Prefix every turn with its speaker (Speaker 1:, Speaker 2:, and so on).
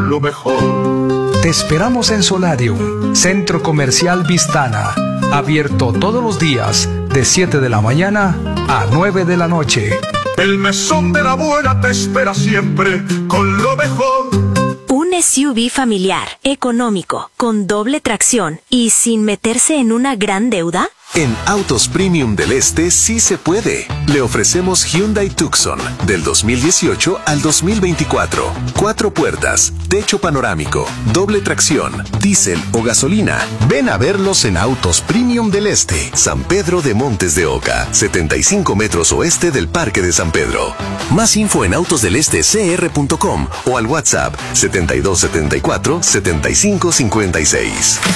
Speaker 1: con lo mejor.
Speaker 2: Te esperamos en Solarium, Centro Comercial Vistana, abierto todos los días de 7 de la mañana a 9 de la noche.
Speaker 1: El mesón de la abuela te espera siempre con lo mejor.
Speaker 3: Un SUV familiar, económico, con doble tracción y sin meterse en una gran deuda.
Speaker 4: En Autos Premium del Este sí se puede. Le ofrecemos Hyundai Tucson del 2018 al 2024. 4 puertas, techo panorámico, doble tracción, diésel o gasolina. Ven a verlos en Autos Premium del Este, San Pedro de Montes de Oca, 75 metros oeste del Parque de San Pedro. Más info en autosdelestecr.com o al WhatsApp 7274 7556.